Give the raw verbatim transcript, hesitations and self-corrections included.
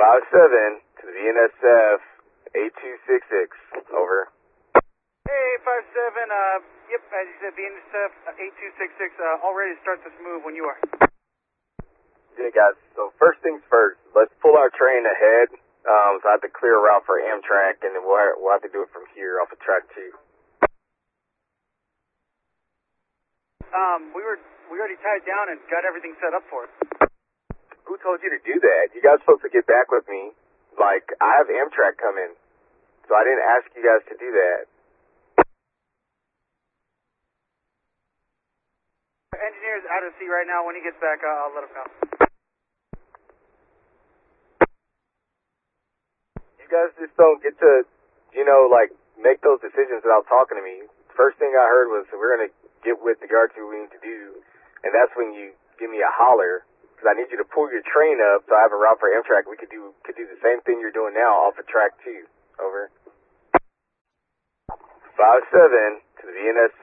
five seven to the V N S F eight two six six. Over. Hey, five seven, uh, yep, as you said, V N S F eight two six six, uh, all ready to start this move when you are. Yeah, guys, so first things first, let's pull our train ahead. Um, so I have to clear a route for Amtrak, and then we'll, we'll have to do it from here off of track two. Um, we were, we already tied down and got everything set up for it. Who told you to do that? You guys are supposed to get back with me. Like, I have Amtrak coming, so I didn't ask you guys to do that. Engineer's out of sea right now. When he gets back, uh, I'll let him know. You guys just don't get to, you know, like, make those decisions without talking to me. First thing I heard was we're going to get with the guards who we need to do, and that's when you give me a holler, because I need you to pull your train up so I have a route for Amtrak. We could do could do the same thing you're doing now off of track two. Over. five seven to the V N S